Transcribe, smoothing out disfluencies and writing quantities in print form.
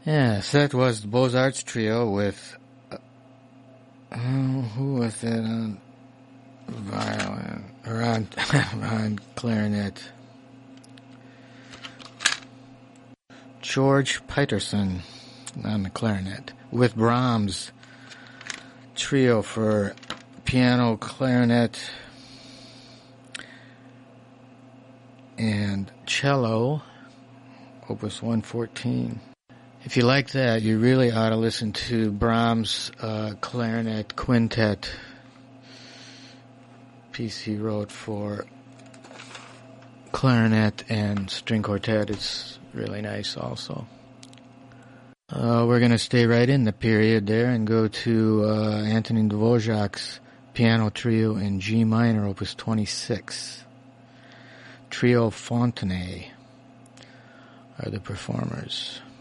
Yes, that was the Beaux-Arts Trio with, who was that on violin, or on clarinet? George Peterson on the clarinet, with Brahms Trio for piano, clarinet, and cello, Opus 114. If you like that, you really ought to listen to Brahms' clarinet quintet piece he wrote for clarinet and string quartet. It's really nice also. We're going to stay right in the period there and go to Antonin Dvorak's Piano Trio in G minor, Opus 26. Trio Fontenay are the performers.